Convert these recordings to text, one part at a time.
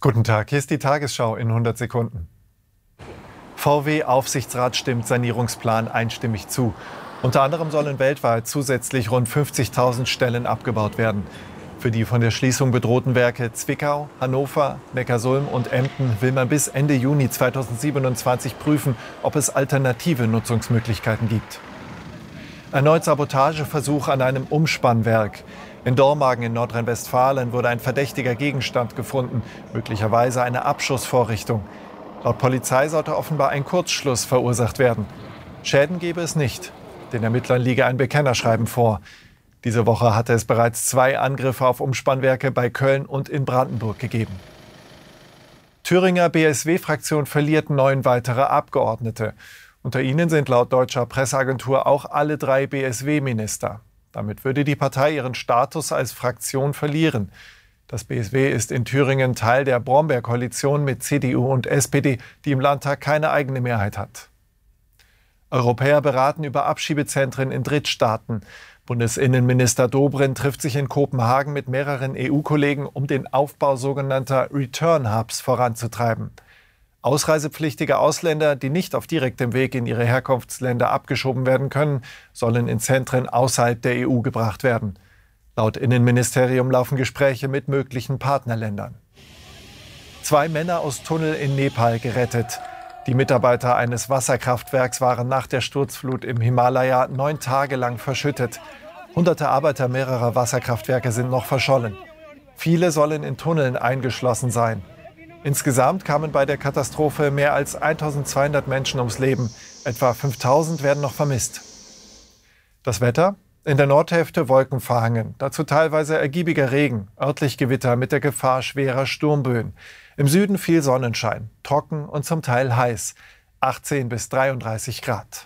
Guten Tag, hier ist die Tagesschau in 100 Sekunden. VW-Aufsichtsrat stimmt Sanierungsplan einstimmig zu. Unter anderem sollen weltweit zusätzlich rund 50.000 Stellen abgebaut werden. Für die von der Schließung bedrohten Werke Zwickau, Hannover, Neckarsulm und Emden will man bis Ende Juni 2027 prüfen, ob es alternative Nutzungsmöglichkeiten gibt. Erneut Sabotageversuch an einem Umspannwerk. In Dormagen in Nordrhein-Westfalen wurde ein verdächtiger Gegenstand gefunden, möglicherweise eine Abschussvorrichtung. Laut Polizei sollte offenbar ein Kurzschluss verursacht werden. Schäden gebe es nicht. Den Ermittlern liege ein Bekennerschreiben vor. Diese Woche hatte es bereits 2 Angriffe auf Umspannwerke bei Köln und in Brandenburg gegeben. Thüringer BSW-Fraktion verliert 9 weitere Abgeordnete. Unter ihnen sind laut deutscher Presseagentur auch alle 3 BSW-Minister. Damit würde die Partei ihren Status als Fraktion verlieren. Das BSW ist in Thüringen Teil der Brombeer-Koalition mit CDU und SPD, die im Landtag keine eigene Mehrheit hat. Europäer beraten über Abschiebezentren in Drittstaaten. Bundesinnenminister Dobrindt trifft sich in Kopenhagen mit mehreren EU-Kollegen, um den Aufbau sogenannter Return-Hubs voranzutreiben. Ausreisepflichtige Ausländer, die nicht auf direktem Weg in ihre Herkunftsländer abgeschoben werden können, sollen in Zentren außerhalb der EU gebracht werden. Laut Innenministerium laufen Gespräche mit möglichen Partnerländern. 2 Männer aus Tunnel in Nepal gerettet. Die Mitarbeiter eines Wasserkraftwerks waren nach der Sturzflut im Himalaya 9 Tage lang verschüttet. Hunderte Arbeiter mehrerer Wasserkraftwerke sind noch verschollen. Viele sollen in Tunneln eingeschlossen sein. Insgesamt kamen bei der Katastrophe mehr als 1200 Menschen ums Leben. Etwa 5000 werden noch vermisst. Das Wetter? In der Nordhälfte wolkenverhangen, dazu teilweise ergiebiger Regen, örtlich Gewitter mit der Gefahr schwerer Sturmböen. Im Süden viel Sonnenschein, trocken und zum Teil heiß, 18 bis 33 Grad.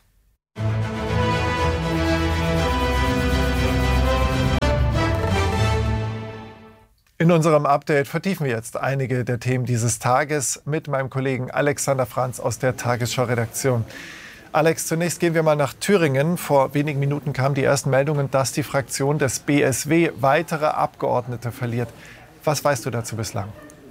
In unserem Update vertiefen wir jetzt einige der Themen dieses Tages mit meinem Kollegen Alexander Franz aus der Tagesschau-Redaktion. Alex, zunächst gehen wir mal nach Thüringen. Vor wenigen Minuten kamen die ersten Meldungen, dass die Fraktion des BSW weitere Abgeordnete verliert. Was weißt du dazu bislang?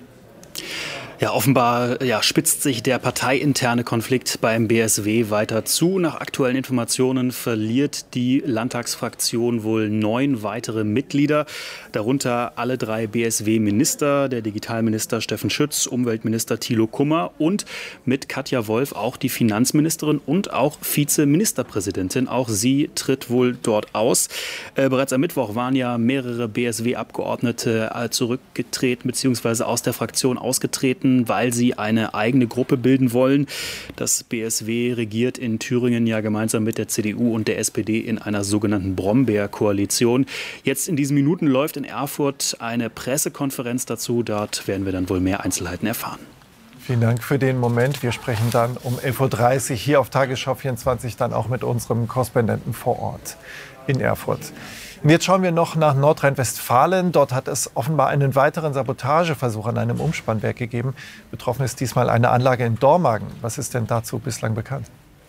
Ja, offenbar spitzt sich der parteiinterne Konflikt beim BSW weiter zu. Nach aktuellen Informationen verliert die Landtagsfraktion wohl 9 weitere Mitglieder, darunter alle 3 BSW-Minister, der Digitalminister Steffen Schütz, Umweltminister Thilo Kummer und mit Katja Wolf auch die Finanzministerin und auch Vizeministerpräsidentin. Auch sie tritt wohl dort aus. Bereits am Mittwoch waren ja mehrere BSW-Abgeordnete zurückgetreten bzw. aus der Fraktion ausgetreten, weil sie eine eigene Gruppe bilden wollen. Das BSW regiert in Thüringen ja gemeinsam mit der CDU und der SPD in einer sogenannten Brombeer-Koalition. Jetzt in diesen Minuten läuft in Erfurt eine Pressekonferenz dazu. Dort werden wir dann wohl mehr Einzelheiten erfahren. Vielen Dank für den Moment. Wir sprechen dann um 11.30 Uhr hier auf Tagesschau 24 dann auch mit unserem Korrespondenten vor Ort in Erfurt. Und jetzt schauen wir noch nach Nordrhein-Westfalen. Dort hat es offenbar einen weiteren Sabotageversuch an einem Umspannwerk gegeben. Betroffen ist diesmal eine Anlage in Dormagen. Was ist denn dazu bislang bekannt?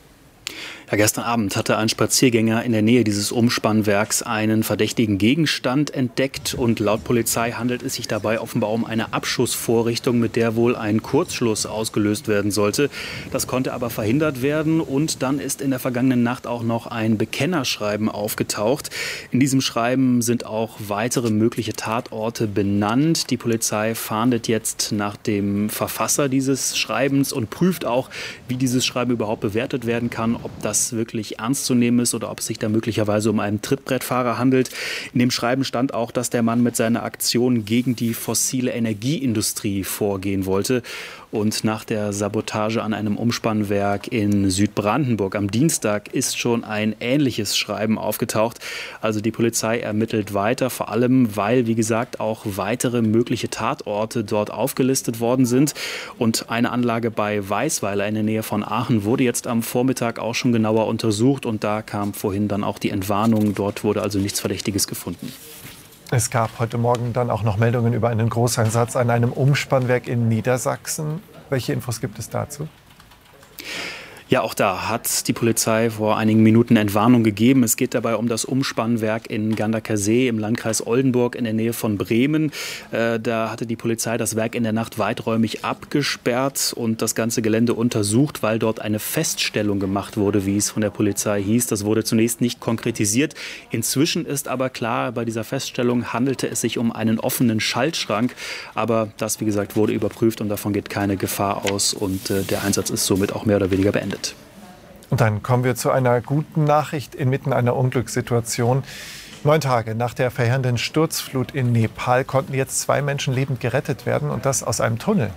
Ja, gestern Abend hatte ein Spaziergänger in der Nähe dieses Umspannwerks einen verdächtigen Gegenstand entdeckt und laut Polizei handelt es sich dabei offenbar um eine Abschussvorrichtung, mit der wohl ein Kurzschluss ausgelöst werden sollte. Das konnte aber verhindert werden und dann ist in der vergangenen Nacht auch noch ein Bekennerschreiben aufgetaucht. In diesem Schreiben sind auch weitere mögliche Tatorte benannt. Die Polizei fahndet jetzt nach dem Verfasser dieses Schreibens und prüft auch, wie dieses Schreiben überhaupt bewertet werden kann, ob das wirklich ernst zu nehmen ist oder ob es sich da möglicherweise um einen Trittbrettfahrer handelt. In dem Schreiben stand auch, dass der Mann mit seiner Aktion gegen die fossile Energieindustrie vorgehen wollte. Und nach der Sabotage an einem Umspannwerk in Südbrandenburg am Dienstag ist schon ein ähnliches Schreiben aufgetaucht. Also die Polizei ermittelt weiter, vor allem weil, wie gesagt, auch weitere mögliche Tatorte dort aufgelistet worden sind. Und eine Anlage bei Weisweiler in der Nähe von Aachen wurde jetzt am Vormittag auch schon genauer untersucht. Und da kam vorhin dann auch die Entwarnung. Dort wurde also nichts Verdächtiges gefunden. Es gab heute Morgen dann auch noch Meldungen über einen Großeinsatz an einem Umspannwerk in Niedersachsen. Welche Infos gibt es dazu? Ja, auch da hat die Polizei vor einigen Minuten Entwarnung gegeben. Es geht dabei um das Umspannwerk in Ganderkesee im Landkreis Oldenburg in der Nähe von Bremen. Da hatte die Polizei das Werk in der Nacht weiträumig abgesperrt und das ganze Gelände untersucht, weil dort eine Feststellung gemacht wurde, wie es von der Polizei hieß. Das wurde zunächst nicht konkretisiert. Inzwischen ist aber klar, bei dieser Feststellung handelte es sich um einen offenen Schaltschrank. Aber das, wie gesagt, wurde überprüft und davon geht keine Gefahr aus. Und der Einsatz ist somit auch mehr oder weniger beendet. Und dann kommen wir zu einer guten Nachricht inmitten einer Unglückssituation. 9 Tage nach der verheerenden Sturzflut in Nepal konnten jetzt 2 Menschen lebend gerettet werden und das aus einem Tunnel.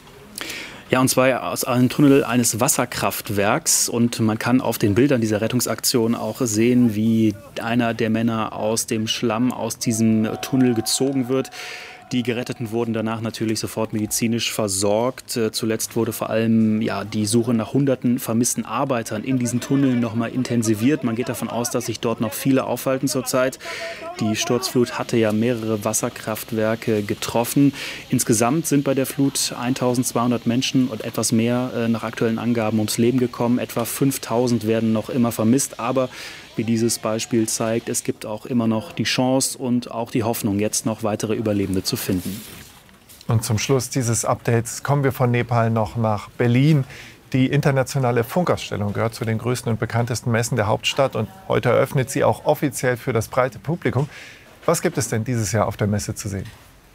Ja, und zwar aus einem Tunnel eines Wasserkraftwerks. Und man kann auf den Bildern dieser Rettungsaktion auch sehen, wie einer der Männer aus dem Schlamm aus diesem Tunnel gezogen wird. Die Geretteten wurden danach natürlich sofort medizinisch versorgt. Zuletzt wurde vor allem die Suche nach hunderten vermissten Arbeitern in diesen Tunneln noch mal intensiviert. Man geht davon aus, dass sich dort noch viele aufhalten zurzeit. Die Sturzflut hatte ja mehrere Wasserkraftwerke getroffen. Insgesamt sind bei der Flut 1200 Menschen und etwas mehr nach aktuellen Angaben ums Leben gekommen. Etwa 5000 werden noch immer vermisst. Aber wie dieses Beispiel zeigt, es gibt auch immer noch die Chance und auch die Hoffnung, jetzt noch weitere Überlebende zu finden. Und zum Schluss dieses Updates kommen wir von Nepal noch nach Berlin. Die internationale Funkausstellung gehört zu den größten und bekanntesten Messen der Hauptstadt und heute eröffnet sie auch offiziell für das breite Publikum. Was gibt es denn dieses Jahr auf der Messe zu sehen?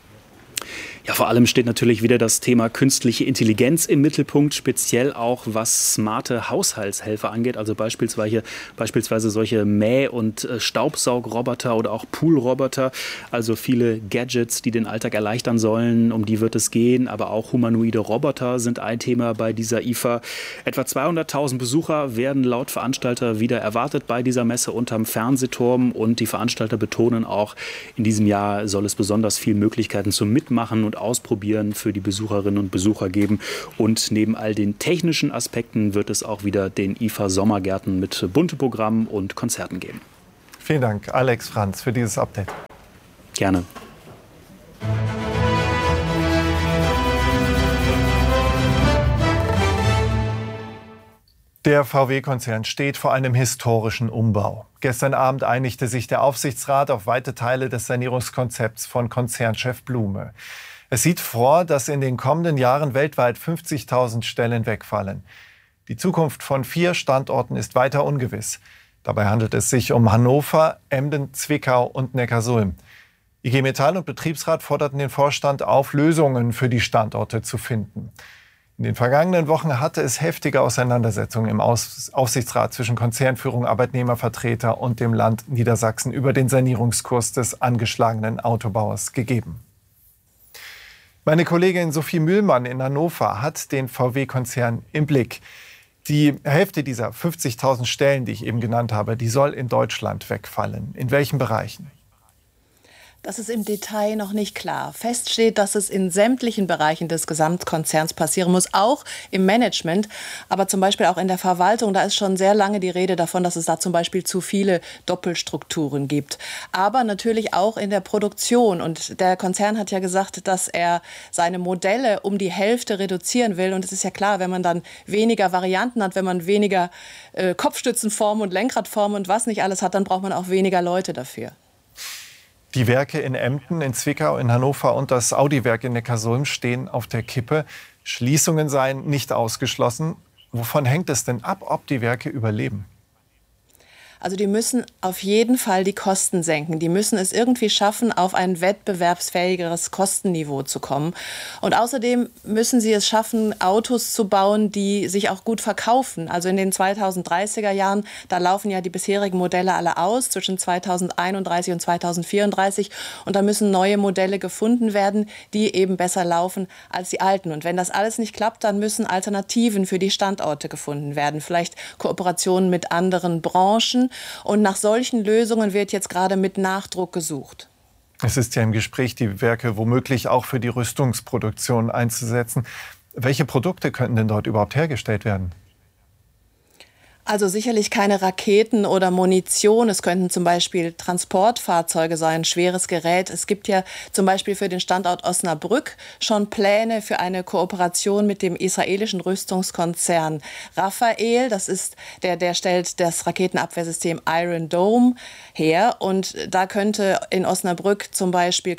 Ja, vor allem steht natürlich wieder das Thema künstliche Intelligenz im Mittelpunkt, speziell auch was smarte Haushaltshelfer angeht, also beispielsweise solche Mäh- und Staubsaugroboter oder auch Poolroboter, also viele Gadgets, die den Alltag erleichtern sollen, um die wird es gehen, aber auch humanoide Roboter sind ein Thema bei dieser IFA. Etwa 200.000 Besucher werden laut Veranstalter wieder erwartet bei dieser Messe unterm Fernsehturm und die Veranstalter betonen auch, in diesem Jahr soll es besonders viele Möglichkeiten zum Mitmachen und Ausprobieren für die Besucherinnen und Besucher geben. Und neben all den technischen Aspekten wird es auch wieder den IFA Sommergärten mit bunten Programmen und Konzerten geben. Vielen Dank, Alex Franz, für dieses Update. Gerne. Der VW-Konzern steht vor einem historischen Umbau. Gestern Abend einigte sich der Aufsichtsrat auf weite Teile des Sanierungskonzepts von Konzernchef Blume. Es sieht vor, dass in den kommenden Jahren weltweit 50.000 Stellen wegfallen. Die Zukunft von 4 Standorten ist weiter ungewiss. Dabei handelt es sich um Hannover, Emden, Zwickau und Neckarsulm. IG Metall und Betriebsrat forderten den Vorstand auf, Lösungen für die Standorte zu finden. In den vergangenen Wochen hatte es heftige Auseinandersetzungen im Aufsichtsrat zwischen Konzernführung, Arbeitnehmervertreter und dem Land Niedersachsen über den Sanierungskurs des angeschlagenen Autobauers gegeben. Meine Kollegin Sophie Mühlmann in Hannover hat den VW-Konzern im Blick. Die Hälfte dieser 50.000 Stellen, die ich eben genannt habe, die soll in Deutschland wegfallen. In welchen Bereichen? Das ist im Detail noch nicht klar. Fest steht, dass es in sämtlichen Bereichen des Gesamtkonzerns passieren muss, auch im Management, aber zum Beispiel auch in der Verwaltung. Da ist schon sehr lange die Rede davon, dass es da zum Beispiel zu viele Doppelstrukturen gibt. Aber natürlich auch in der Produktion. Und der Konzern hat ja gesagt, dass er seine Modelle um die Hälfte reduzieren will. Und es ist ja klar, wenn man dann weniger Varianten hat, wenn man weniger Kopfstützenformen und Lenkradformen und was nicht alles hat, dann braucht man auch weniger Leute dafür. Die Werke in Emden, in Zwickau, in Hannover und das Audi-Werk in Neckarsulm stehen auf der Kippe. Schließungen seien nicht ausgeschlossen. Wovon hängt es denn ab, ob die Werke überleben? Also die müssen auf jeden Fall die Kosten senken. Die müssen es irgendwie schaffen, auf ein wettbewerbsfähigeres Kostenniveau zu kommen. Und außerdem müssen sie es schaffen, Autos zu bauen, die sich auch gut verkaufen. Also in den 2030er Jahren, da laufen ja die bisherigen Modelle alle aus, zwischen 2031 und 2034. Und da müssen neue Modelle gefunden werden, die eben besser laufen als die alten. Und wenn das alles nicht klappt, dann müssen Alternativen für die Standorte gefunden werden. Vielleicht Kooperationen mit anderen Branchen. Und nach solchen Lösungen wird jetzt gerade mit Nachdruck gesucht. Es ist ja im Gespräch, die Werke womöglich auch für die Rüstungsproduktion einzusetzen. Welche Produkte könnten denn dort überhaupt hergestellt werden? Also sicherlich keine Raketen oder Munition. Es könnten zum Beispiel Transportfahrzeuge sein, schweres Gerät. Es gibt ja zum Beispiel für den Standort Osnabrück schon Pläne für eine Kooperation mit dem israelischen Rüstungskonzern Rafael. Das ist der stellt das Raketenabwehrsystem Iron Dome her. Und da könnten in Osnabrück zum Beispiel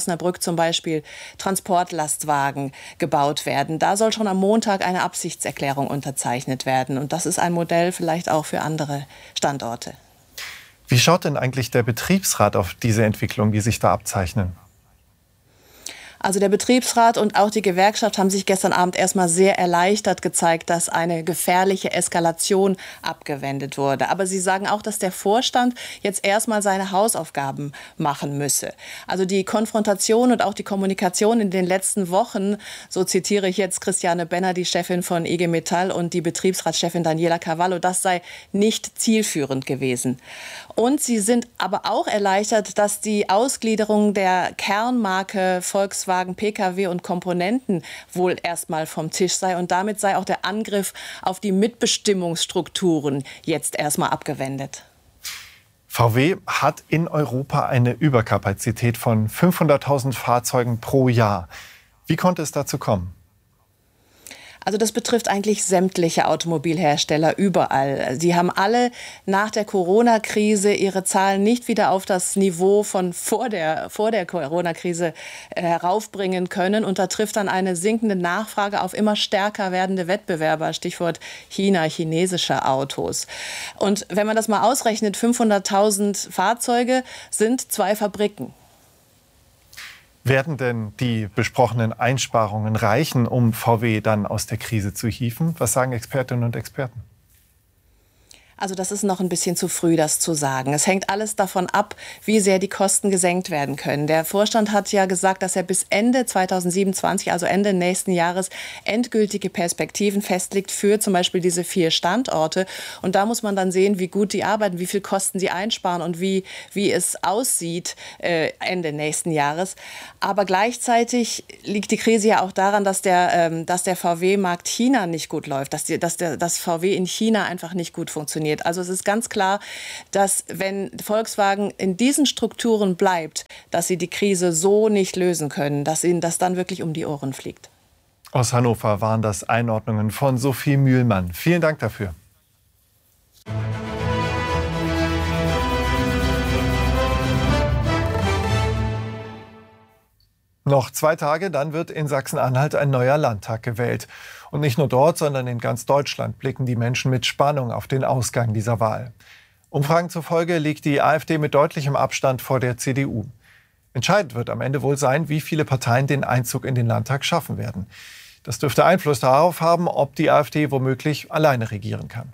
Transportlastwagen gebaut werden. Da soll schon am Montag eine Absichtserklärung unterzeichnet werden. Und das ist ein Modell vielleicht auch für andere Standorte. Wie schaut denn eigentlich der Betriebsrat auf diese Entwicklung, die sich da abzeichnen? Also der Betriebsrat und auch die Gewerkschaft haben sich gestern Abend erstmal sehr erleichtert gezeigt, dass eine gefährliche Eskalation abgewendet wurde. Aber sie sagen auch, dass der Vorstand jetzt erstmal seine Hausaufgaben machen müsse. Also die Konfrontation und auch die Kommunikation in den letzten Wochen, so zitiere ich jetzt Christiane Benner, die Chefin von IG Metall, und die Betriebsratschefin Daniela Cavallo, das sei nicht zielführend gewesen. Und sie sind aber auch erleichtert, dass die Ausgliederung der Kernmarke Volkswagen Pkw und Komponenten wohl erstmal vom Tisch sei. Und damit sei auch der Angriff auf die Mitbestimmungsstrukturen jetzt erstmal abgewendet. VW hat in Europa eine Überkapazität von 500.000 Fahrzeugen pro Jahr. Wie konnte es dazu kommen? Also das betrifft eigentlich sämtliche Automobilhersteller überall. Sie haben alle nach der Corona-Krise ihre Zahlen nicht wieder auf das Niveau von vor der Corona-Krise heraufbringen können. Und da trifft dann eine sinkende Nachfrage auf immer stärker werdende Wettbewerber, Stichwort China, chinesische Autos. Und wenn man das mal ausrechnet, 500.000 Fahrzeuge sind 2 Fabriken. Werden denn die besprochenen Einsparungen reichen, um VW dann aus der Krise zu hieven? Was sagen Expertinnen und Experten? Also das ist noch ein bisschen zu früh, das zu sagen. Es hängt alles davon ab, wie sehr die Kosten gesenkt werden können. Der Vorstand hat ja gesagt, dass er bis Ende 2027, also Ende nächsten Jahres, endgültige Perspektiven festlegt für zum Beispiel diese 4 Standorte. Und da muss man dann sehen, wie gut die arbeiten, wie viel Kosten sie einsparen und wie es aussieht Ende nächsten Jahres. Aber gleichzeitig liegt die Krise ja auch daran, dass der VW-Markt China nicht gut läuft, dass VW in China einfach nicht gut funktioniert. Also es ist ganz klar, dass wenn Volkswagen in diesen Strukturen bleibt, dass sie die Krise so nicht lösen können, dass ihnen das dann wirklich um die Ohren fliegt. Aus Hannover waren das Einordnungen von Sophie Mühlmann. Vielen Dank dafür. Noch 2 Tage, dann wird in Sachsen-Anhalt ein neuer Landtag gewählt. Und nicht nur dort, sondern in ganz Deutschland blicken die Menschen mit Spannung auf den Ausgang dieser Wahl. Umfragen zufolge liegt die AfD mit deutlichem Abstand vor der CDU. Entscheidend wird am Ende wohl sein, wie viele Parteien den Einzug in den Landtag schaffen werden. Das dürfte Einfluss darauf haben, ob die AfD womöglich alleine regieren kann.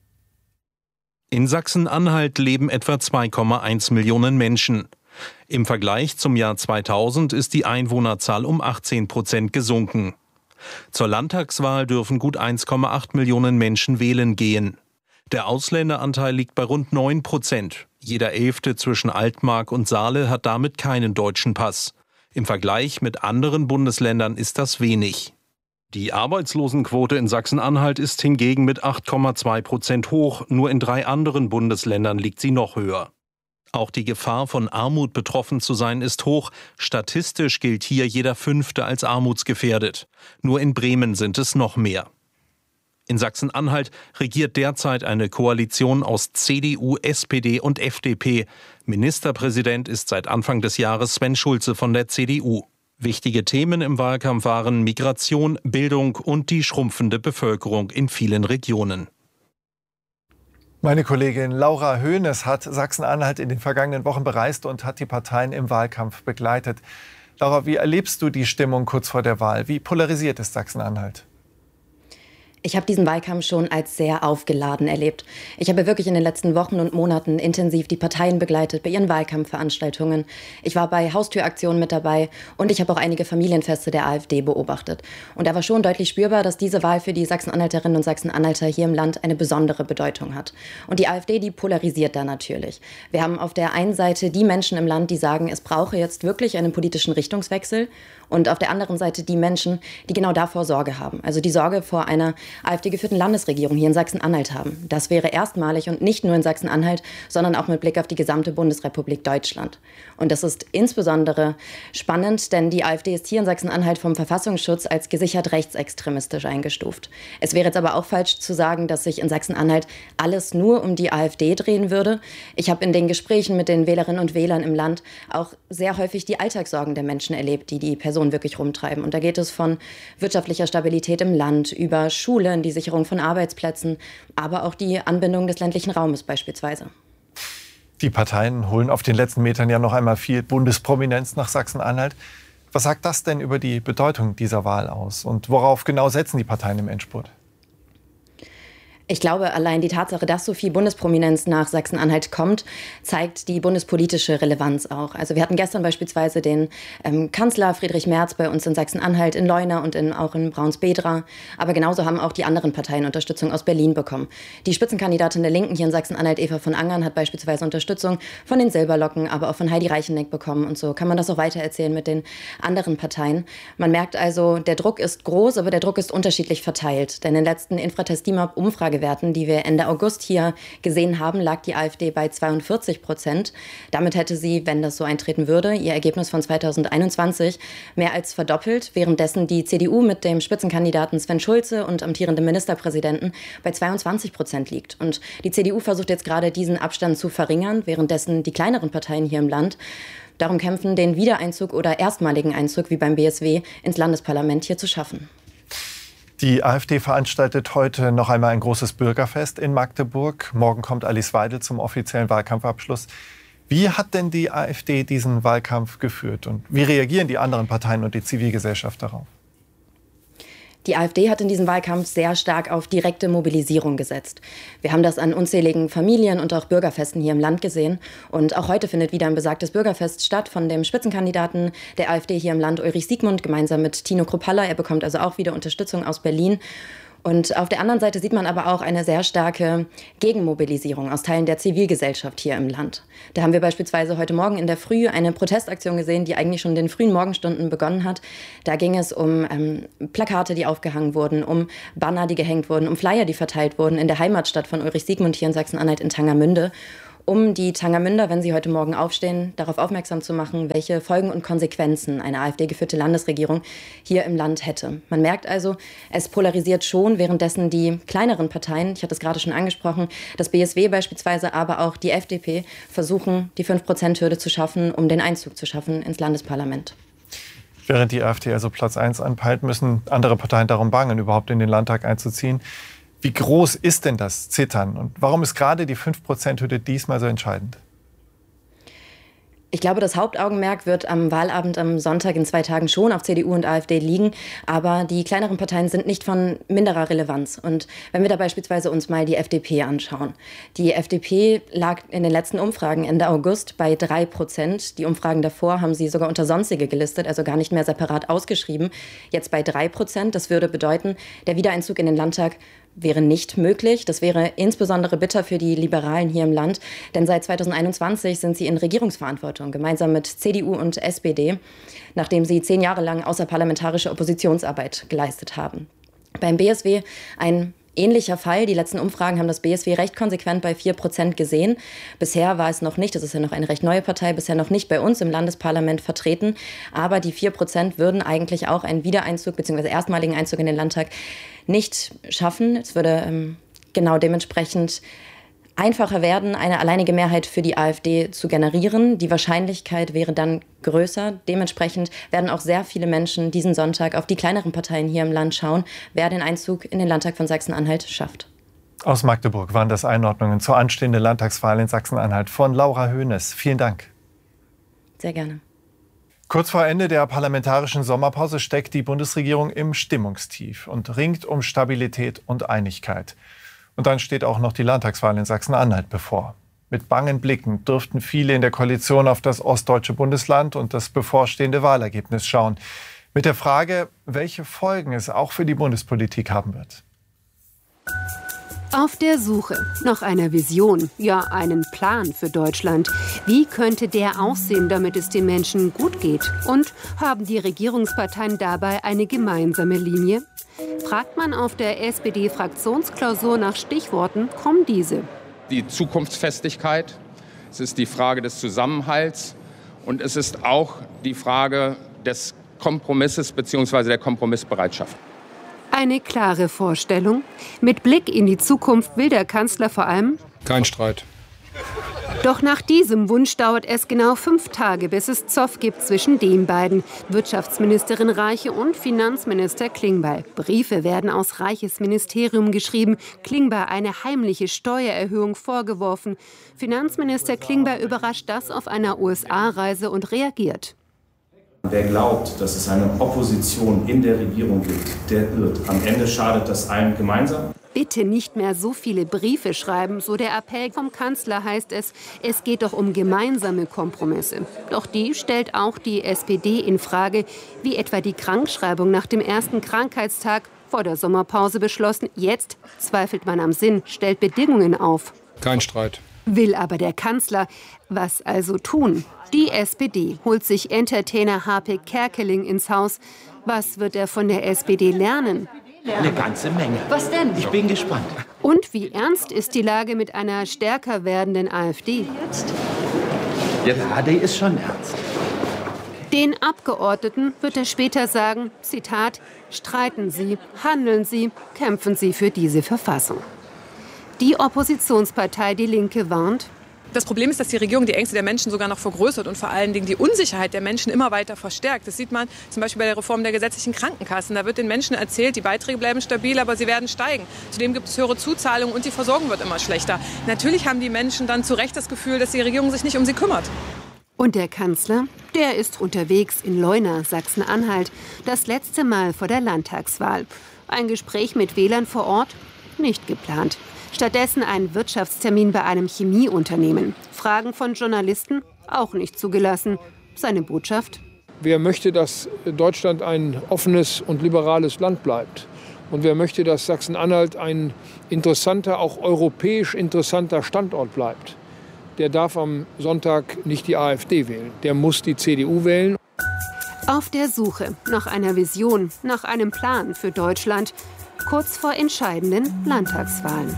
In Sachsen-Anhalt leben etwa 2,1 Millionen Menschen. Im Vergleich zum Jahr 2000 ist die Einwohnerzahl um 18% gesunken. Zur Landtagswahl dürfen gut 1,8 Millionen Menschen wählen gehen. Der Ausländeranteil liegt bei rund 9%. Jeder 11. zwischen Altmark und Saale hat damit keinen deutschen Pass. Im Vergleich mit anderen Bundesländern ist das wenig. Die Arbeitslosenquote in Sachsen-Anhalt ist hingegen mit 8,2% hoch. Nur in 3 anderen Bundesländern liegt sie noch höher. Auch die Gefahr, von Armut betroffen zu sein, ist hoch. Statistisch gilt hier jeder 5. als armutsgefährdet. Nur in Bremen sind es noch mehr. In Sachsen-Anhalt regiert derzeit eine Koalition aus CDU, SPD und FDP. Ministerpräsident ist seit Anfang des Jahres Sven Schulze von der CDU. Wichtige Themen im Wahlkampf waren Migration, Bildung und die schrumpfende Bevölkerung in vielen Regionen. Meine Kollegin Laura Hoeneß hat Sachsen-Anhalt in den vergangenen Wochen bereist und hat die Parteien im Wahlkampf begleitet. Laura, wie erlebst du die Stimmung kurz vor der Wahl? Wie polarisiert ist Sachsen-Anhalt? Ich habe diesen Wahlkampf schon als sehr aufgeladen erlebt. Ich habe wirklich in den letzten Wochen und Monaten intensiv die Parteien begleitet bei ihren Wahlkampfveranstaltungen. Ich war bei Haustüraktionen mit dabei und ich habe auch einige Familienfeste der AfD beobachtet. Und da war schon deutlich spürbar, dass diese Wahl für die Sachsen-Anhalterinnen und Sachsen-Anhalter hier im Land eine besondere Bedeutung hat. Und die AfD, die polarisiert da natürlich. Wir haben auf der einen Seite die Menschen im Land, die sagen, es brauche jetzt wirklich einen politischen Richtungswechsel. und auf der anderen Seite die Menschen, die genau davor Sorge haben. Also die Sorge vor einer AfD-geführten Landesregierung hier in Sachsen-Anhalt haben. Das wäre erstmalig und nicht nur in Sachsen-Anhalt, sondern auch mit Blick auf die gesamte Bundesrepublik Deutschland. Und das ist insbesondere spannend, denn die AfD ist hier in Sachsen-Anhalt vom Verfassungsschutz als gesichert rechtsextremistisch eingestuft. Es wäre jetzt aber auch falsch zu sagen, dass sich in Sachsen-Anhalt alles nur um die AfD drehen würde. Ich habe in den Gesprächen mit den Wählerinnen und Wählern im Land auch sehr häufig die Alltagssorgen der Menschen erlebt, die die Person wirklich rumtreiben. Und da geht es von wirtschaftlicher Stabilität im Land über Schulen, die Sicherung von Arbeitsplätzen, aber auch die Anbindung des ländlichen Raumes beispielsweise. Die Parteien holen auf den letzten Metern ja noch einmal viel Bundesprominenz nach Sachsen-Anhalt. Was sagt das denn über die Bedeutung dieser Wahl aus? Und worauf genau setzen die Parteien im Endspurt? Ich glaube, allein die Tatsache, dass so viel Bundesprominenz nach Sachsen-Anhalt kommt, zeigt die bundespolitische Relevanz auch. Also wir hatten gestern beispielsweise den Kanzler Friedrich Merz bei uns in Sachsen-Anhalt, in Leuna und auch in Braunsbedra. Aber genauso haben auch die anderen Parteien Unterstützung aus Berlin bekommen. Die Spitzenkandidatin der Linken hier in Sachsen-Anhalt, Eva von Angern, hat beispielsweise Unterstützung von den Silberlocken, aber auch von Heidi Reicheneck bekommen. Und so kann man das auch weitererzählen mit den anderen Parteien. Man merkt also, der Druck ist groß, aber der Druck ist unterschiedlich verteilt. Denn in den letzten Infratest-DIMAP-Umfragewerten, die wir Ende August hier gesehen haben, lag die AfD bei 42%. Damit hätte sie, wenn das so eintreten würde, ihr Ergebnis von 2021 mehr als verdoppelt, währenddessen die CDU mit dem Spitzenkandidaten Sven Schulze und amtierendem Ministerpräsidenten bei 22% liegt. Und die CDU versucht jetzt gerade diesen Abstand zu verringern, währenddessen die kleineren Parteien hier im Land darum kämpfen, den Wiedereinzug oder erstmaligen Einzug wie beim BSW ins Landesparlament hier zu schaffen. Die AfD veranstaltet heute noch einmal ein großes Bürgerfest in Magdeburg. Morgen kommt Alice Weidel zum offiziellen Wahlkampfabschluss. Wie hat denn die AfD diesen Wahlkampf geführt? Und wie reagieren die anderen Parteien und die Zivilgesellschaft darauf? Die AfD hat in diesem Wahlkampf sehr stark auf direkte Mobilisierung gesetzt. Wir haben das an unzähligen Familien- und auch Bürgerfesten hier im Land gesehen. Und auch heute findet wieder ein besagtes Bürgerfest statt von dem Spitzenkandidaten der AfD hier im Land, Ulrich Siegmund, gemeinsam mit Tino Kruppalla. Er bekommt also auch wieder Unterstützung aus Berlin. Und auf der anderen Seite sieht man aber auch eine sehr starke Gegenmobilisierung aus Teilen der Zivilgesellschaft hier im Land. Da haben wir beispielsweise heute Morgen in der Früh eine Protestaktion gesehen, die eigentlich schon in den frühen Morgenstunden begonnen hat. Da ging es um Plakate, die aufgehangen wurden, um Banner, die gehängt wurden, um Flyer, die verteilt wurden in der Heimatstadt von Ulrich Siegmund hier in Sachsen-Anhalt in Tangermünde, um die Tangermünder, wenn sie heute Morgen aufstehen, darauf aufmerksam zu machen, welche Folgen und Konsequenzen eine AfD-geführte Landesregierung hier im Land hätte. Man merkt also, es polarisiert schon, währenddessen die kleineren Parteien, ich hatte es gerade schon angesprochen, das BSW beispielsweise, aber auch die FDP, versuchen, die 5%-Hürde zu schaffen, um den Einzug zu schaffen ins Landesparlament. Während die AfD also Platz 1 anpeilt, müssen andere Parteien darum bangen, überhaupt in den Landtag einzuziehen. Wie groß ist denn das Zittern und warum ist gerade die 5%-Hürde diesmal so entscheidend? Ich glaube, das Hauptaugenmerk wird am Wahlabend am Sonntag in 2 Tagen schon auf CDU und AfD liegen. Aber die kleineren Parteien sind nicht von minderer Relevanz. Und wenn wir da beispielsweise uns mal die FDP anschauen. Die FDP lag in den letzten Umfragen Ende August bei 3%. Die Umfragen davor haben sie sogar unter Sonstige gelistet, also gar nicht mehr separat ausgeschrieben. Jetzt bei 3%. Das würde bedeuten, der Wiedereinzug in den Landtag wäre nicht möglich. Das wäre insbesondere bitter für die Liberalen hier im Land, denn seit 2021 sind sie in Regierungsverantwortung, gemeinsam mit CDU und SPD, nachdem sie 10 Jahre lang außerparlamentarische Oppositionsarbeit geleistet haben. Beim BSW ein ähnlicher Fall. Die letzten Umfragen haben das BSW recht konsequent bei 4% gesehen. Bisher war es noch nicht, das ist ja noch eine recht neue Partei, bisher noch nicht bei uns im Landesparlament vertreten. Aber die 4% würden eigentlich auch einen Wiedereinzug bzw. erstmaligen Einzug in den Landtag nicht schaffen. Es würde genau dementsprechend einfacher werden, eine alleinige Mehrheit für die AfD zu generieren. Die Wahrscheinlichkeit wäre dann größer. Dementsprechend werden auch sehr viele Menschen diesen Sonntag auf die kleineren Parteien hier im Land schauen, wer den Einzug in den Landtag von Sachsen-Anhalt schafft. Aus Magdeburg waren das Einordnungen zur anstehenden Landtagswahl in Sachsen-Anhalt von Laura Hoeneß. Vielen Dank. Sehr gerne. Kurz vor Ende der parlamentarischen Sommerpause steckt die Bundesregierung im Stimmungstief und ringt um Stabilität und Einigkeit. Und dann steht auch noch die Landtagswahl in Sachsen-Anhalt bevor. Mit bangen Blicken dürften viele in der Koalition auf das ostdeutsche Bundesland und das bevorstehende Wahlergebnis schauen. Mit der Frage, welche Folgen es auch für die Bundespolitik haben wird. Auf der Suche nach einer Vision, ja einen Plan für Deutschland. Wie könnte der aussehen, damit es den Menschen gut geht? Und haben die Regierungsparteien dabei eine gemeinsame Linie? Fragt man auf der SPD-Fraktionsklausur nach Stichworten, kommen diese. Die Zukunftsfestigkeit, es ist die Frage des Zusammenhalts und es ist auch die Frage des Kompromisses bzw. der Kompromissbereitschaft. Eine klare Vorstellung. Mit Blick in die Zukunft will der Kanzler vor allem kein Streit. Doch nach diesem Wunsch dauert es genau 5 Tage, bis es Zoff gibt zwischen den beiden. Wirtschaftsministerin Reiche und Finanzminister Klingbeil. Briefe werden aus Reiches Ministerium geschrieben. Klingbeil eine heimliche Steuererhöhung vorgeworfen. Finanzminister Klingbeil überrascht das auf einer USA-Reise und reagiert. Wer glaubt, dass es eine Opposition in der Regierung gibt, der irrt. Am Ende schadet das allen gemeinsam. Bitte nicht mehr so viele Briefe schreiben, so der Appell vom Kanzler heißt es. Es geht doch um gemeinsame Kompromisse. Doch die stellt auch die SPD in Frage, wie etwa die Krankschreibung nach dem ersten Krankheitstag vor der Sommerpause beschlossen. Jetzt zweifelt man am Sinn, stellt Bedingungen auf. Kein Streit. Will aber der Kanzler. Was also tun? Die SPD holt sich Entertainer Harpe Kerkeling ins Haus. Was wird er von der SPD lernen? Eine ganze Menge. Was denn? Ich bin gespannt. Und wie ernst ist die Lage mit einer stärker werdenden AfD? Ja, die ist schon ernst. Den Abgeordneten wird er später sagen, Zitat, streiten Sie, handeln Sie, kämpfen Sie für diese Verfassung. Die Oppositionspartei Die Linke warnt. Das Problem ist, dass die Regierung die Ängste der Menschen sogar noch vergrößert und vor allen Dingen die Unsicherheit der Menschen immer weiter verstärkt. Das sieht man zum Beispiel bei der Reform der gesetzlichen Krankenkassen. Da wird den Menschen erzählt, die Beiträge bleiben stabil, aber sie werden steigen. Zudem gibt es höhere Zuzahlungen und die Versorgung wird immer schlechter. Natürlich haben die Menschen dann zu Recht das Gefühl, dass die Regierung sich nicht um sie kümmert. Und der Kanzler, der ist unterwegs in Leuna, Sachsen-Anhalt, das letzte Mal vor der Landtagswahl. Ein Gespräch mit Wählern vor Ort? Nicht geplant. Stattdessen ein Wirtschaftstermin bei einem Chemieunternehmen. Fragen von Journalisten auch nicht zugelassen. Seine Botschaft? Wer möchte, dass Deutschland ein offenes und liberales Land bleibt? Und wer möchte, dass Sachsen-Anhalt ein interessanter, auch europäisch interessanter Standort bleibt? Der darf am Sonntag nicht die AfD wählen. Der muss die CDU wählen. Auf der Suche nach einer Vision, nach einem Plan für Deutschland. Kurz vor entscheidenden Landtagswahlen.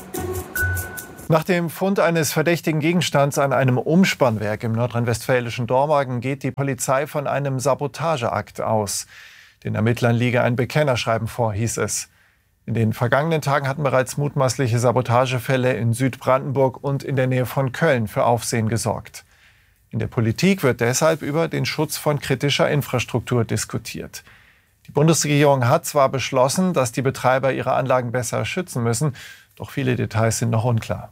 Nach dem Fund eines verdächtigen Gegenstands an einem Umspannwerk im nordrhein-westfälischen Dormagen geht die Polizei von einem Sabotageakt aus. Den Ermittlern liege ein Bekennerschreiben vor, hieß es. In den vergangenen Tagen hatten bereits mutmaßliche Sabotagefälle in Südbrandenburg und in der Nähe von Köln für Aufsehen gesorgt. In der Politik wird deshalb über den Schutz von kritischer Infrastruktur diskutiert. Die Bundesregierung hat zwar beschlossen, dass die Betreiber ihre Anlagen besser schützen müssen, doch viele Details sind noch unklar.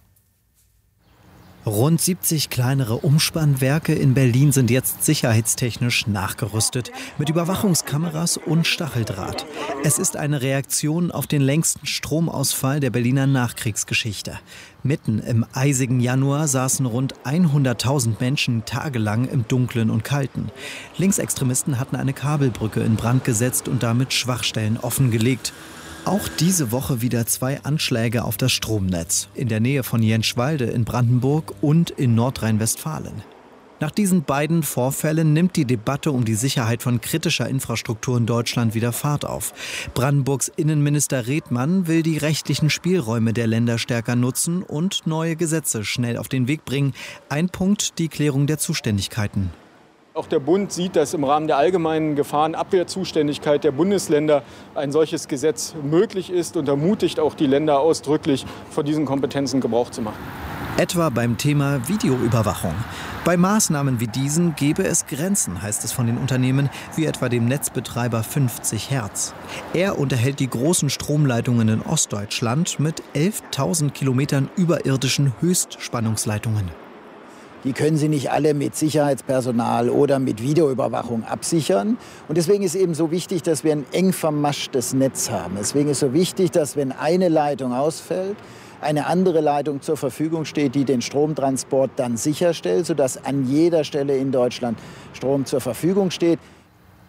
Rund 70 kleinere Umspannwerke in Berlin sind jetzt sicherheitstechnisch nachgerüstet mit Überwachungskameras und Stacheldraht. Es ist eine Reaktion auf den längsten Stromausfall der Berliner Nachkriegsgeschichte. Mitten im eisigen Januar saßen rund 100.000 Menschen tagelang im Dunklen und Kalten. Linksextremisten hatten eine Kabelbrücke in Brand gesetzt und damit Schwachstellen offengelegt. Auch diese Woche wieder 2 Anschläge auf das Stromnetz. In der Nähe von Jenschwalde in Brandenburg und in Nordrhein-Westfalen. Nach diesen beiden Vorfällen nimmt die Debatte um die Sicherheit von kritischer Infrastruktur in Deutschland wieder Fahrt auf. Brandenburgs Innenminister Redmann will die rechtlichen Spielräume der Länder stärker nutzen und neue Gesetze schnell auf den Weg bringen. Ein Punkt, die Klärung der Zuständigkeiten. Auch der Bund sieht, dass im Rahmen der allgemeinen Gefahrenabwehrzuständigkeit der Bundesländer ein solches Gesetz möglich ist und ermutigt auch die Länder ausdrücklich, von diesen Kompetenzen Gebrauch zu machen. Etwa beim Thema Videoüberwachung. Bei Maßnahmen wie diesen gäbe es Grenzen, heißt es von den Unternehmen, wie etwa dem Netzbetreiber 50 Hertz. Er unterhält die großen Stromleitungen in Ostdeutschland mit 11.000 Kilometern überirdischen Höchstspannungsleitungen. Die können Sie nicht alle mit Sicherheitspersonal oder mit Videoüberwachung absichern. Und deswegen ist eben so wichtig, dass wir ein eng vermaschtes Netz haben. Deswegen ist so wichtig, dass wenn eine Leitung ausfällt, eine andere Leitung zur Verfügung steht, die den Stromtransport dann sicherstellt, sodass an jeder Stelle in Deutschland Strom zur Verfügung steht.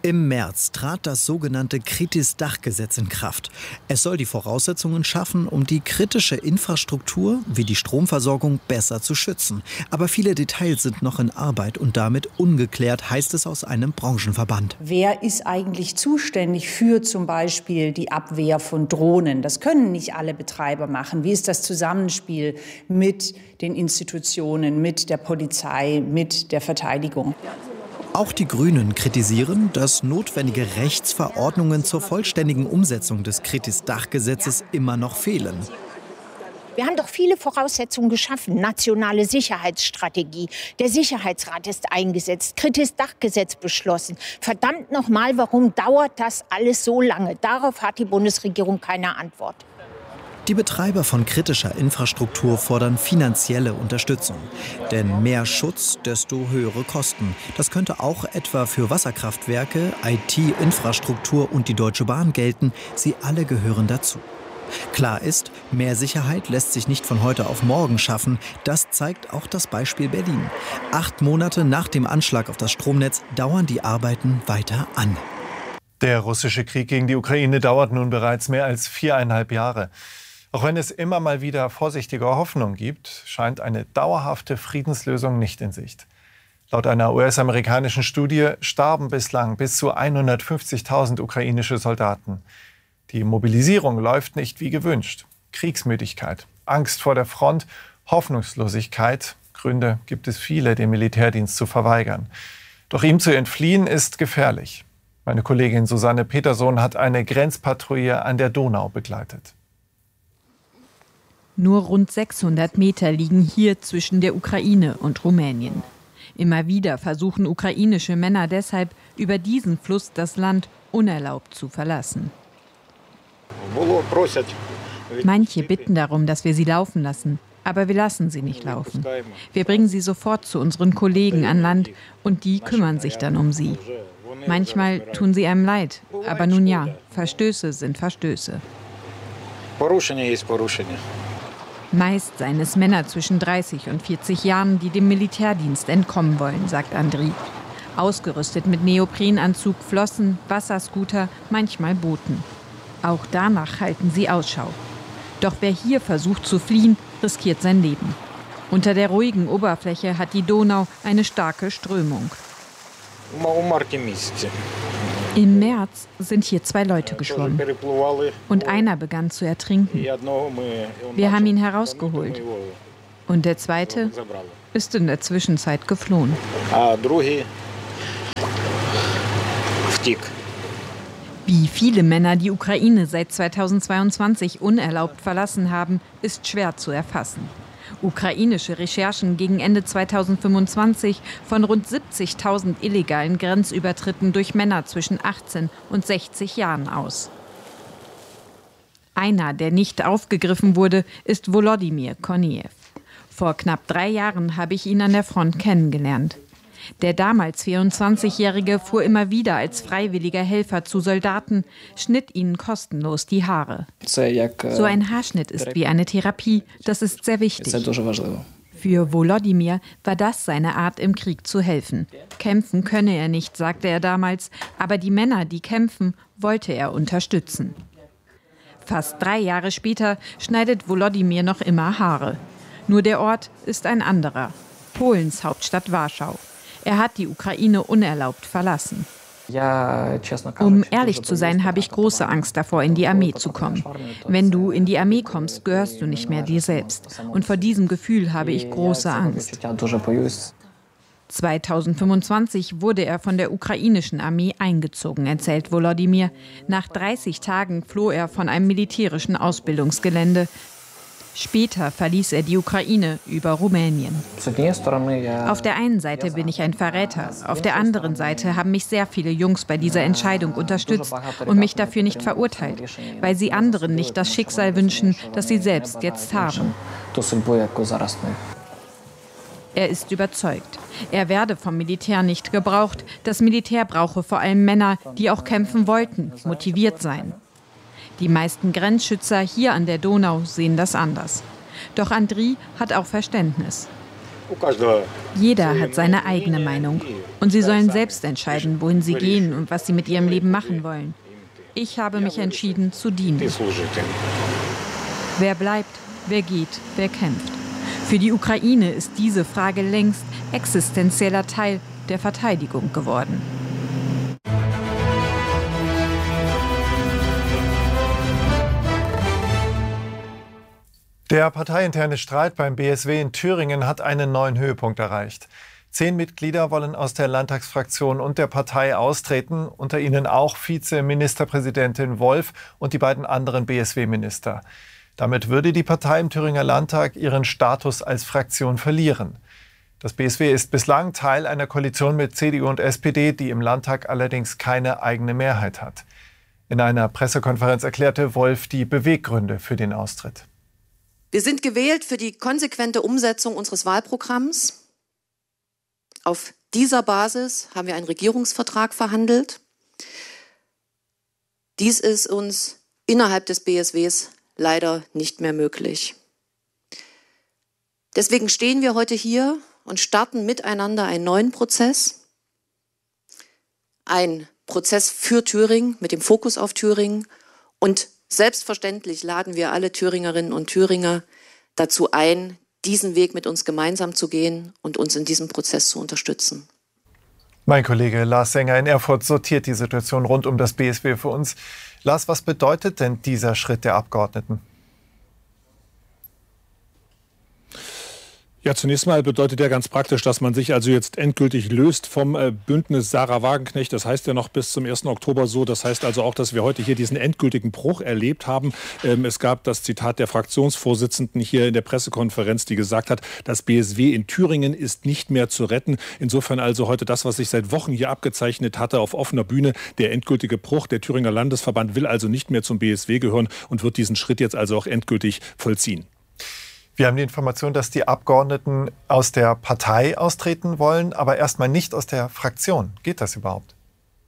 Im März trat das sogenannte Kritis-Dach-Gesetz in Kraft. Es soll die Voraussetzungen schaffen, um die kritische Infrastruktur wie die Stromversorgung besser zu schützen. Aber viele Details sind noch in Arbeit und damit ungeklärt, heißt es aus einem Branchenverband. Wer ist eigentlich zuständig für zum Beispiel die Abwehr von Drohnen? Das können nicht alle Betreiber machen. Wie ist das Zusammenspiel mit den Institutionen, mit der Polizei, mit der Verteidigung? Auch die Grünen kritisieren, dass notwendige Rechtsverordnungen zur vollständigen Umsetzung des Kritis-Dach-Gesetzes immer noch fehlen. Wir haben doch viele Voraussetzungen geschaffen. Nationale Sicherheitsstrategie. Der Sicherheitsrat ist eingesetzt. Kritis-Dach-Gesetz beschlossen. Verdammt nochmal, warum dauert das alles so lange? Darauf hat die Bundesregierung keine Antwort. Die Betreiber von kritischer Infrastruktur fordern finanzielle Unterstützung. Denn mehr Schutz, desto höhere Kosten. Das könnte auch etwa für Wasserkraftwerke, IT-Infrastruktur und die Deutsche Bahn gelten. Sie alle gehören dazu. Klar ist, mehr Sicherheit lässt sich nicht von heute auf morgen schaffen. Das zeigt auch das Beispiel Berlin. 8 Monate nach dem Anschlag auf das Stromnetz dauern die Arbeiten weiter an. Der russische Krieg gegen die Ukraine dauert nun bereits mehr als 4,5 Jahre. Auch wenn es immer mal wieder vorsichtige Hoffnung gibt, scheint eine dauerhafte Friedenslösung nicht in Sicht. Laut einer US-amerikanischen Studie starben bislang bis zu 150.000 ukrainische Soldaten. Die Mobilisierung läuft nicht wie gewünscht. Kriegsmüdigkeit, Angst vor der Front, Hoffnungslosigkeit. Gründe gibt es viele, den Militärdienst zu verweigern. Doch ihm zu entfliehen ist gefährlich. Meine Kollegin Susanne Petersohn hat eine Grenzpatrouille an der Donau begleitet. Nur rund 600 Meter liegen hier zwischen der Ukraine und Rumänien. Immer wieder versuchen ukrainische Männer deshalb, über diesen Fluss das Land unerlaubt zu verlassen. Manche bitten darum, dass wir sie laufen lassen, aber wir lassen sie nicht laufen. Wir bringen sie sofort zu unseren Kollegen an Land und die kümmern sich dann um sie. Manchmal tun sie einem leid, aber nun ja, Verstöße sind Verstöße. Meist seien es Männer zwischen 30 und 40 Jahren, die dem Militärdienst entkommen wollen, sagt Andriy. Ausgerüstet mit Neoprenanzug, Flossen, Wasserscooter, manchmal Booten. Auch danach halten sie Ausschau. Doch wer hier versucht zu fliehen, riskiert sein Leben. Unter der ruhigen Oberfläche hat die Donau eine starke Strömung. Im März sind hier 2 Leute geschwommen und einer begann zu ertrinken. Wir haben ihn herausgeholt und der zweite ist in der Zwischenzeit geflohen. Wie viele Männer die Ukraine seit 2022 unerlaubt verlassen haben, ist schwer zu erfassen. Ukrainische Recherchen gegen Ende 2025 von rund 70.000 illegalen Grenzübertritten durch Männer zwischen 18 und 60 Jahren aus. Einer, der nicht aufgegriffen wurde, ist Volodymyr Kornejew. Vor knapp 3 Jahren habe ich ihn an der Front kennengelernt. Der damals 24-Jährige fuhr immer wieder als freiwilliger Helfer zu Soldaten, schnitt ihnen kostenlos die Haare. So ein Haarschnitt ist wie eine Therapie, das ist sehr wichtig. Für Volodymyr war das seine Art, im Krieg zu helfen. Kämpfen könne er nicht, sagte er damals, aber die Männer, die kämpfen, wollte er unterstützen. Fast 3 Jahre später schneidet Volodymyr noch immer Haare. Nur der Ort ist ein anderer, Polens Hauptstadt Warschau. Er hat die Ukraine unerlaubt verlassen. Um ehrlich zu sein, habe ich große Angst davor, in die Armee zu kommen. Wenn du in die Armee kommst, gehörst du nicht mehr dir selbst. Und vor diesem Gefühl habe ich große Angst. 2025 wurde er von der ukrainischen Armee eingezogen, erzählt Volodymyr. Nach 30 Tagen floh er von einem militärischen Ausbildungsgelände. Später verließ er die Ukraine über Rumänien. Auf der einen Seite bin ich ein Verräter, auf der anderen Seite haben mich sehr viele Jungs bei dieser Entscheidung unterstützt und mich dafür nicht verurteilt, weil sie anderen nicht das Schicksal wünschen, das sie selbst jetzt haben. Er ist überzeugt, er werde vom Militär nicht gebraucht. Das Militär brauche vor allem Männer, die auch kämpfen wollten, motiviert seien. Die meisten Grenzschützer hier an der Donau sehen das anders. Doch Andriy hat auch Verständnis. Jeder hat seine eigene Meinung. Und sie sollen selbst entscheiden, wohin sie gehen und was sie mit ihrem Leben machen wollen. Ich habe mich entschieden, zu dienen. Wer bleibt, wer geht, wer kämpft. Für die Ukraine ist diese Frage längst existenzieller Teil der Verteidigung geworden. Der parteiinterne Streit beim BSW in Thüringen hat einen neuen Höhepunkt erreicht. 10 Mitglieder wollen aus der Landtagsfraktion und der Partei austreten, unter ihnen auch Vizeministerpräsidentin Wolf und die beiden anderen BSW-Minister. Damit würde die Partei im Thüringer Landtag ihren Status als Fraktion verlieren. Das BSW ist bislang Teil einer Koalition mit CDU und SPD, die im Landtag allerdings keine eigene Mehrheit hat. In einer Pressekonferenz erklärte Wolf die Beweggründe für den Austritt. Wir sind gewählt für die konsequente Umsetzung unseres Wahlprogramms. Auf dieser Basis haben wir einen Regierungsvertrag verhandelt. Dies ist uns innerhalb des BSWs leider nicht mehr möglich. Deswegen stehen wir heute hier und starten miteinander einen neuen Prozess. Ein Prozess für Thüringen mit dem Fokus auf Thüringen. Und selbstverständlich laden wir alle Thüringerinnen und Thüringer dazu ein, diesen Weg mit uns gemeinsam zu gehen und uns in diesem Prozess zu unterstützen. Mein Kollege Lars Sänger in Erfurt sortiert die Situation rund um das BSW für uns. Lars, was bedeutet denn dieser Schritt der Abgeordneten? Ja, zunächst mal bedeutet ja ganz praktisch, dass man sich also jetzt endgültig löst vom Bündnis Sarah Wagenknecht. Das heißt ja noch bis zum 1. Oktober so. Das heißt also auch, dass wir heute hier diesen endgültigen Bruch erlebt haben. Es gab das Zitat der Fraktionsvorsitzenden hier in der Pressekonferenz, die gesagt hat, das BSW in Thüringen ist nicht mehr zu retten. Insofern also heute das, was sich seit Wochen hier abgezeichnet hatte auf offener Bühne, der endgültige Bruch. Der Thüringer Landesverband will also nicht mehr zum BSW gehören und wird diesen Schritt jetzt also auch endgültig vollziehen. Wir haben die Information, dass die Abgeordneten aus der Partei austreten wollen, aber erstmal nicht aus der Fraktion. Geht das überhaupt?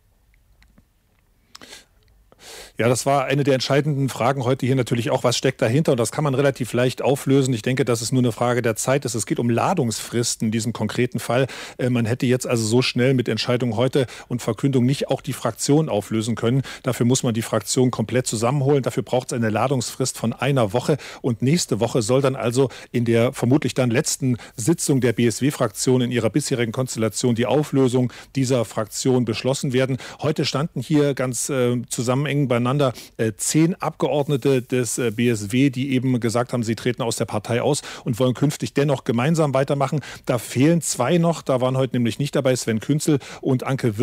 Ja, das war eine der entscheidenden Fragen heute hier natürlich auch. Was steckt dahinter? Und das kann man relativ leicht auflösen. Ich denke, dass es nur eine Frage der Zeit ist. Es geht um Ladungsfristen in diesem konkreten Fall. Man hätte jetzt also so schnell mit Entscheidung heute und Verkündung nicht auch die Fraktion auflösen können. Dafür muss man die Fraktion komplett zusammenholen. Dafür braucht es eine Ladungsfrist von einer Woche. Und nächste Woche soll dann also in der vermutlich dann letzten Sitzung der BSW-Fraktion in ihrer bisherigen Konstellation die Auflösung dieser Fraktion beschlossen werden. Heute standen hier ganz zusammenhängend beieinander 10 Abgeordnete des BSW, die eben gesagt haben, sie treten aus der Partei aus und wollen künftig dennoch gemeinsam weitermachen. Da fehlen 2 noch, da waren heute nämlich nicht dabei, Sven Künzel und Anke